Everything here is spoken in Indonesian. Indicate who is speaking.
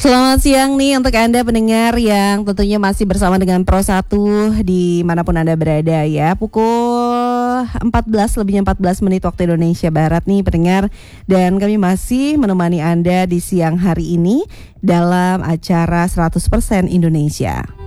Speaker 1: Selamat siang nih untuk Anda pendengar yang tentunya masih bersama dengan Pro1 dimanapun Anda berada ya. Pukul 14 waktu Indonesia Barat nih pendengar. Dan kami masih menemani Anda di siang hari ini dalam acara 100% Indonesia.